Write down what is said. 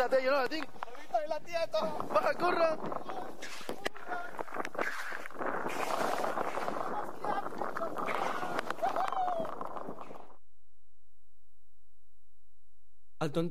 té, jo no la tinc. La tieta! Va, corre! El